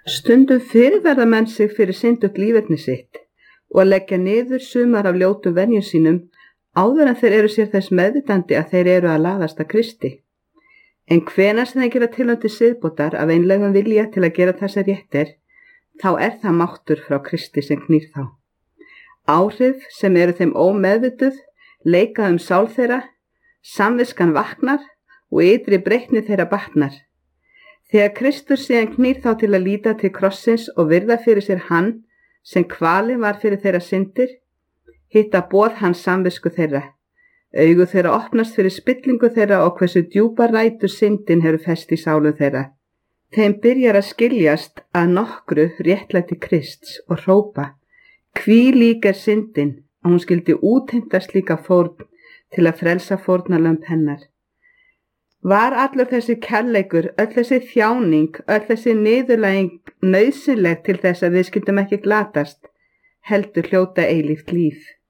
Stundum fyrirverða menn sig fyrir syndugt líferni sitt og leggja niður sumar af ljótum venjum sínum áður en þeir eru sér þess meðvitandi að þeir eru að laðast að Kristi. En hvenær sem þeir gera tilraun til siðbótar af einlægum vilja til að gera það sem rétt er, þá er það máttur frá Kristi sem knýr þá. Áhrif sem eru þeim ómeðvituð leika sál þeirra, samviskan vaknar og ytri breytni þeirra batnar. Þegar Kristur síðan knýr þá til að líta til krossins og virða fyrir sér hann sem kvalinn var fyrir þeirra syndir, hitta boð hans samvisku þeirra. Augu þeirra opnast fyrir spillingu þeirra og hversu djúpa rætur syndin hefur fest í sálu þeirra. Þeim byrjar að skiljast að nokkru réttlæti Krists og hrópa: hví lík er syndin að hún skyldi útheimta slíka fórn til að frelsa fórnarlömb hennar. Var allur þessi kærleikur, öll þessi þjáning, öll þessi niðurlæging nauðsynleg til þess að við skyldum ekki glatast, heldur hljóta eilíft líf?